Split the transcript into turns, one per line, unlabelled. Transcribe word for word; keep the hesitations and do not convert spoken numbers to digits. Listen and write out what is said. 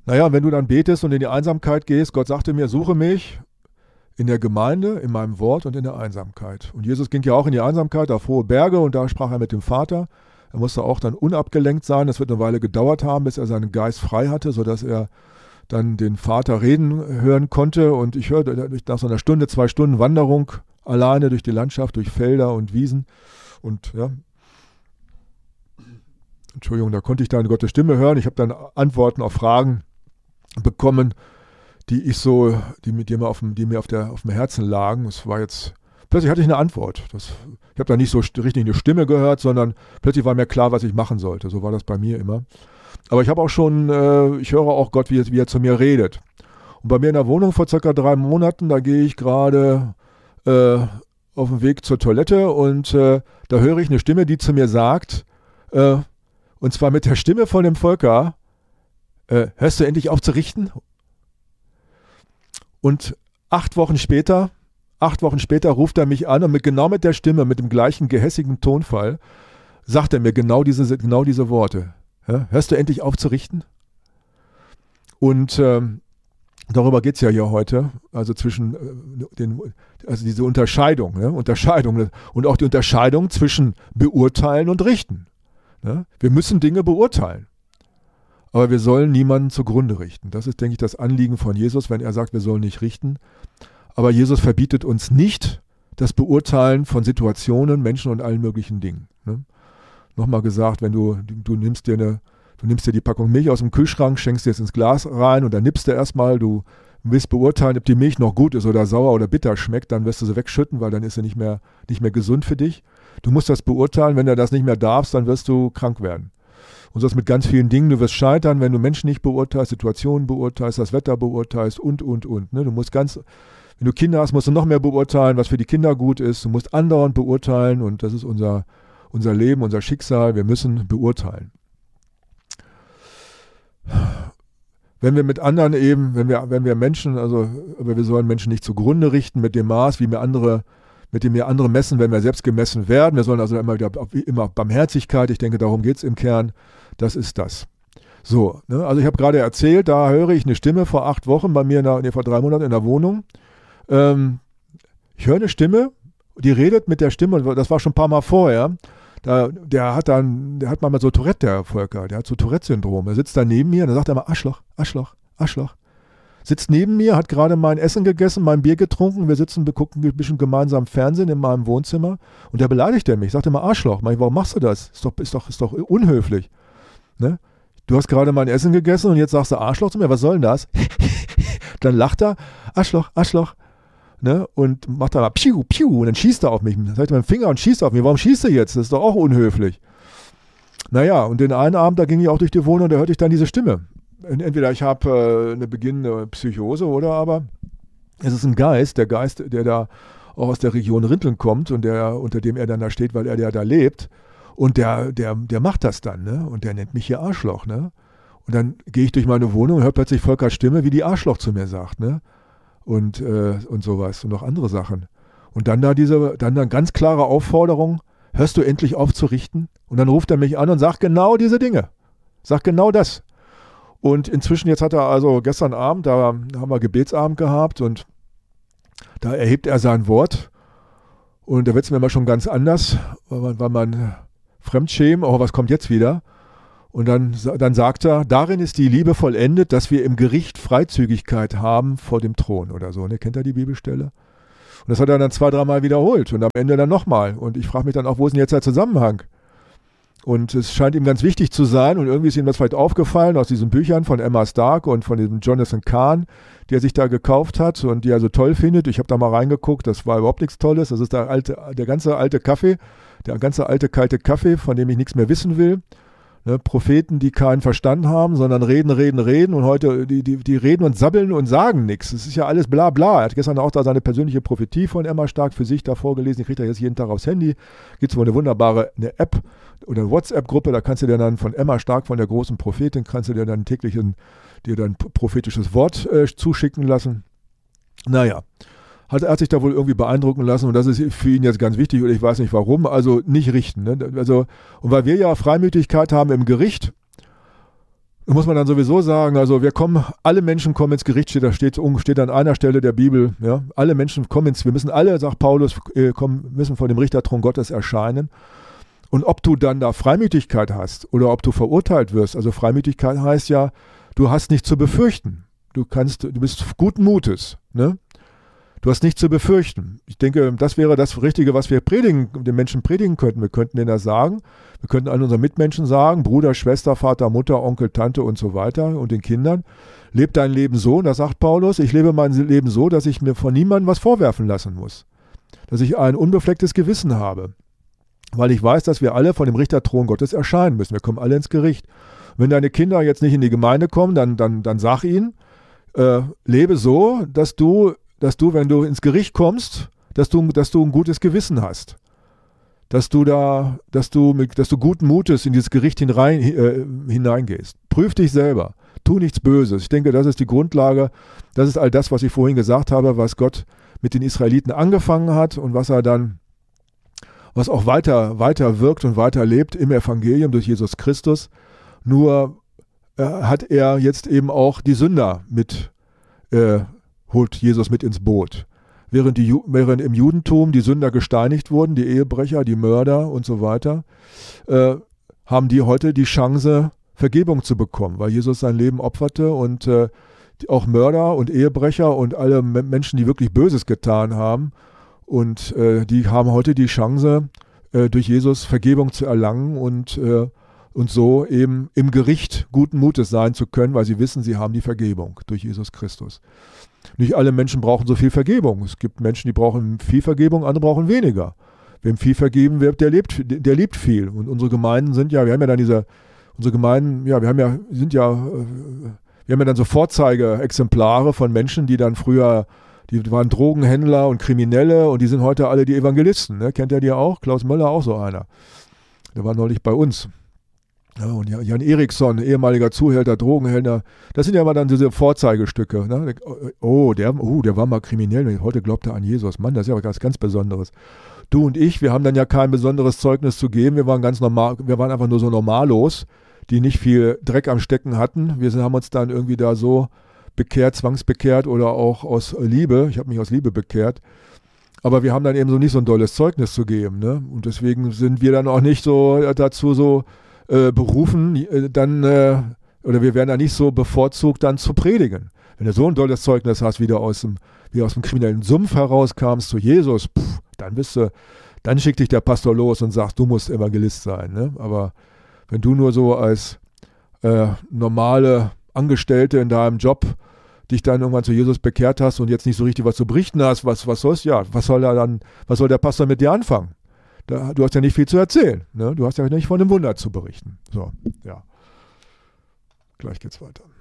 Naja, wenn du dann betest und in die Einsamkeit gehst, Gott sagte mir, suche mich in der Gemeinde, in meinem Wort und in der Einsamkeit. Und Jesus ging ja auch in die Einsamkeit auf hohe Berge und da sprach er mit dem Vater. Er musste auch dann unabgelenkt sein. Es wird eine Weile gedauert haben, bis er seinen Geist frei hatte, sodass er dann den Vater reden hören konnte. Und ich hörte nach so einer Stunde, zwei Stunden Wanderung alleine durch die Landschaft, durch Felder und Wiesen. Und ja, Entschuldigung, da konnte ich dann Gottes Stimme hören. Ich habe dann Antworten auf Fragen bekommen, die ich so, die, die mir, auf dem, die mir auf, der, auf dem Herzen lagen. Es war jetzt, plötzlich hatte ich eine Antwort. Das, ich habe da nicht so richtig eine Stimme gehört, sondern plötzlich war mir klar, was ich machen sollte. So war das bei mir immer. Aber ich habe auch schon, äh, ich höre auch Gott, wie er, wie er zu mir redet. Und bei mir in der Wohnung vor circa drei Monaten, da gehe ich gerade äh, auf dem Weg zur Toilette und äh, da höre ich eine Stimme, die zu mir sagt, äh, und zwar mit der Stimme von dem Volker, äh, hörst du endlich auf zu richten? Und acht Wochen später, acht Wochen später ruft er mich an und mit, genau mit der Stimme, mit dem gleichen gehässigen Tonfall, sagt er mir genau diese, genau diese Worte. Ja, hörst du endlich auf zu richten? Und ähm, darüber geht es ja hier heute, also zwischen äh, den, also diese Unterscheidung, ne? Unterscheidung und auch die Unterscheidung zwischen beurteilen und richten. Ne? Wir müssen Dinge beurteilen. Aber wir sollen niemanden zugrunde richten. Das ist, denke ich, das Anliegen von Jesus, wenn er sagt, wir sollen nicht richten. Aber Jesus verbietet uns nicht das Beurteilen von Situationen, Menschen und allen möglichen Dingen. Ne? Nochmal gesagt, wenn du, du nimmst dir eine, du nimmst dir die Packung Milch aus dem Kühlschrank, schenkst dir jetzt ins Glas rein und dann nippst du erstmal, du willst beurteilen, ob die Milch noch gut ist oder sauer oder bitter schmeckt, dann wirst du sie wegschütten, weil dann ist sie nicht mehr, nicht mehr gesund für dich. Du musst das beurteilen, wenn du das nicht mehr darfst, dann wirst du krank werden. Und so ist mit ganz vielen Dingen, du wirst scheitern, wenn du Menschen nicht beurteilst, Situationen beurteilst, das Wetter beurteilst und, und, und. Ne? Du musst ganz, wenn du Kinder hast, musst du noch mehr beurteilen, was für die Kinder gut ist. Du musst andauernd beurteilen und das ist unser, unser Leben, unser Schicksal. Wir müssen beurteilen. Wenn wir mit anderen eben, wenn wir, wenn wir Menschen, also aber wir sollen Menschen nicht zugrunde richten mit dem Maß, wie mir andere mit dem wir andere messen, wenn wir selbst gemessen werden. Wir sollen also immer wieder immer Barmherzigkeit, ich denke, darum geht es im Kern, das ist das. So, ne? Also ich habe gerade erzählt, da höre ich eine Stimme vor acht Wochen bei mir, in der, nee, vor drei Monaten in der Wohnung. Ähm, ich höre eine Stimme, die redet mit der Stimme, das war schon ein paar Mal vorher, da, der hat dann, der hat manchmal so Tourette, der Volker, der hat so Tourette-Syndrom. Er sitzt da neben mir und dann sagt er immer Arschloch, Arschloch, Arschloch. Sitzt neben mir, hat gerade mein Essen gegessen, mein Bier getrunken, wir sitzen, wir gucken ein bisschen gemeinsam Fernsehen in meinem Wohnzimmer und der beleidigt er mich, sagt immer Arschloch. Manchmal, warum machst du das? Ist doch, ist doch, ist doch unhöflich. Ne? Du hast gerade mein Essen gegessen und jetzt sagst du Arschloch zu mir, was soll denn das? Dann lacht er, Arschloch, Arschloch. Ne? Und macht dann mal Piu, Piu und dann schießt er auf mich. Dann zeigt er mit dem Finger und schießt auf mich. Warum schießt er jetzt? Das ist doch auch unhöflich. Naja, und den einen Abend, da ging ich auch durch die Wohnung und da hörte ich dann diese Stimme. Entweder ich habe äh, eine beginnende Psychose oder aber es ist ein Geist, der Geist, der da auch aus der Region Rinteln kommt und der, unter dem er dann da steht, weil er der da lebt und der, der, der macht das dann, ne? Und der nennt mich hier Arschloch, ne? Und dann gehe ich durch meine Wohnung und höre plötzlich Volkers Stimme, wie die Arschloch zu mir sagt, ne? Und, äh, und sowas und noch andere Sachen. Und dann da diese, dann dann ganz klare Aufforderung, hörst du endlich auf zu richten? Und dann ruft er mich an und sagt genau diese Dinge. Sagt genau das. Und inzwischen, jetzt hat er also gestern Abend, da haben wir Gebetsabend gehabt und da erhebt er sein Wort und da wird es mir immer schon ganz anders, weil man, weil man fremdschämt, oh, was kommt jetzt wieder? Und dann, dann sagt er, darin ist die Liebe vollendet, dass wir im Gericht Freizügigkeit haben vor dem Thron oder so. Ne? Kennt ihr die Bibelstelle? Und das hat er dann zwei, dreimal wiederholt und am Ende dann nochmal. Und ich frage mich dann auch, wo ist denn jetzt der Zusammenhang? Und es scheint ihm ganz wichtig zu sein und irgendwie ist ihm das vielleicht aufgefallen aus diesen Büchern von Emma Stark und von diesem Jonathan Kahn, die er sich da gekauft hat und die er so toll findet. Ich habe da mal reingeguckt, das war überhaupt nichts Tolles. Das ist der, alte, der ganze alte Kaffee, der ganze alte kalte Kaffee, von dem ich nichts mehr wissen will. Ne, Propheten, die keinen Verstand haben, sondern reden, reden, reden und heute, die, die, die reden und sabbeln und sagen nichts. Es ist ja alles bla bla. Er hat gestern auch da seine persönliche Prophetie von Emma Stark für sich da vorgelesen. Die kriegt er jetzt jeden Tag aufs Handy. Gibt es wohl eine wunderbare eine App oder eine WhatsApp-Gruppe, da kannst du dir dann von Emma Stark, von der großen Prophetin, kannst du dir dann täglich ein, dir dann prophetisches Wort äh, zuschicken lassen. Naja. Hat, er hat sich da wohl irgendwie beeindrucken lassen und das ist für ihn jetzt ganz wichtig und ich weiß nicht warum, also nicht richten. Ne? Also, und weil wir ja Freimütigkeit haben im Gericht, muss man dann sowieso sagen, also wir kommen, alle Menschen kommen ins Gericht, steht, da steht, steht an einer Stelle der Bibel, ja, alle Menschen kommen ins, wir müssen alle, sagt Paulus, kommen, müssen vor dem Richterthron Gottes erscheinen. Und ob du dann da Freimütigkeit hast oder ob du verurteilt wirst, also Freimütigkeit heißt ja, du hast nichts zu befürchten. Du kannst, du bist guten Mutes, ne? Du hast nichts zu befürchten. Ich denke, das wäre das Richtige, was wir predigen, den Menschen predigen könnten. Wir könnten denen das sagen. Wir könnten all unseren Mitmenschen sagen, Bruder, Schwester, Vater, Mutter, Onkel, Tante und so weiter und den Kindern. Leb dein Leben so, und das sagt Paulus, ich lebe mein Leben so, dass ich mir von niemandem was vorwerfen lassen muss. Dass ich ein unbeflecktes Gewissen habe. Weil ich weiß, dass wir alle vor dem Richterthron Gottes erscheinen müssen. Wir kommen alle ins Gericht. Wenn deine Kinder jetzt nicht in die Gemeinde kommen, dann, dann, dann sag ihnen, äh, lebe so, dass du dass du, wenn du ins Gericht kommst, dass du, dass du ein gutes Gewissen hast. Dass du da, dass du, mit, dass du guten Mutes in dieses Gericht hinein, äh, hineingehst. Prüf dich selber. Tu nichts Böses. Ich denke, das ist die Grundlage. Das ist all das, was ich vorhin gesagt habe, was Gott mit den Israeliten angefangen hat und was er dann, was auch weiter, weiter wirkt und weiter lebt im Evangelium durch Jesus Christus. Nur äh, hat er jetzt eben auch die Sünder mit äh, holt Jesus mit ins Boot. Während, die, während im Judentum die Sünder gesteinigt wurden, die Ehebrecher, die Mörder und so weiter, äh, haben die heute die Chance, Vergebung zu bekommen, weil Jesus sein Leben opferte und äh, auch Mörder und Ehebrecher und alle Menschen, die wirklich Böses getan haben, und äh, die haben heute die Chance, äh, durch Jesus Vergebung zu erlangen und, äh, und so eben im Gericht guten Mutes sein zu können, weil sie wissen, sie haben die Vergebung durch Jesus Christus. Nicht alle Menschen brauchen so viel Vergebung. Es gibt Menschen, die brauchen viel Vergebung, andere brauchen weniger. Wem viel vergeben wird, der lebt, der lebt viel. Und unsere Gemeinden sind ja, wir haben ja dann diese, unsere Gemeinden, ja, wir haben ja, sind ja, wir haben ja dann so Vorzeigeexemplare von Menschen, die dann früher, die waren Drogenhändler und Kriminelle und die sind heute alle die Evangelisten. Ne? Kennt ihr die auch? Klaus Möller auch so einer. Der war neulich bei uns. Ja, und Jan Eriksson, ehemaliger Zuhälter, Drogenhändler, das sind ja immer dann diese Vorzeigestücke. Ne? Oh, der, oh, der war mal kriminell, heute glaubt er an Jesus. Mann, das ist ja was ganz Besonderes. Du und ich, wir haben dann ja kein besonderes Zeugnis zu geben, wir waren ganz normal, wir waren einfach nur so normallos, die nicht viel Dreck am Stecken hatten. Wir sind, haben uns dann irgendwie da so bekehrt, zwangsbekehrt oder auch aus Liebe, ich habe mich aus Liebe bekehrt. Aber wir haben dann eben so nicht so ein dolles Zeugnis zu geben. Ne? Und deswegen sind wir dann auch nicht so dazu so Äh, berufen, äh, dann, äh, oder wir werden da nicht so bevorzugt, dann zu predigen. Wenn du so ein tolles Zeugnis hast, wie du aus dem, wie aus dem kriminellen Sumpf herauskamst zu Jesus, pff, dann bist du, dann schickt dich der Pastor los und sagt, du musst Evangelist sein. Ne? Aber wenn du nur so als äh, normale Angestellte in deinem Job dich dann irgendwann zu Jesus bekehrt hast und jetzt nicht so richtig was zu berichten hast, was, was soll's, ja, was soll er dann, was soll der Pastor mit dir anfangen? Da, du hast ja nicht viel zu erzählen. Ne? Du hast ja nicht von einem Wunder zu berichten. So, ja. Gleich geht's weiter.